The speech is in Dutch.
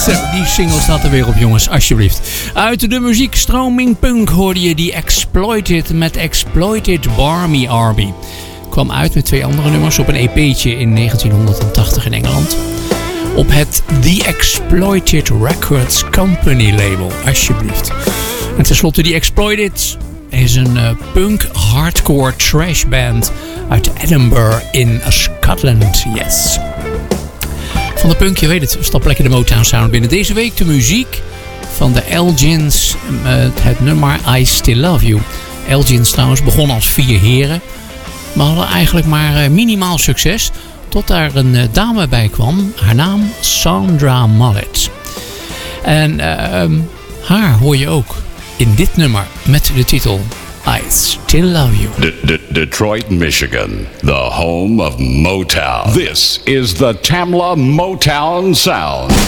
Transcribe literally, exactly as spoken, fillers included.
Zo, die single staat er weer op, jongens, alsjeblieft. Uit de muziekstroming punk hoorde je die Exploited met Exploited Barmy Army. Kwam uit met twee andere nummers op een E P'tje in negentienhonderdtachtig in Engeland. Op het The Exploited Records Company label, alsjeblieft. En tenslotte, die Exploited is een uh, punk hardcore trash band uit Edinburgh in Scotland, yes. Van de punk, je weet het, stap lekker de Motown sound binnen. Deze week de muziek van de Elgins, met het nummer I Still Love You. Elgins trouwens begon als vier heren, maar hadden eigenlijk maar uh, minimaal succes, tot daar een uh, dame bij kwam, haar naam Sandra Mallet. En uh, haar hoor je ook in dit nummer met de titel I Still Love You. De- de- Detroit, Michigan, the home of Motown. This is the Tamla Motown Sound.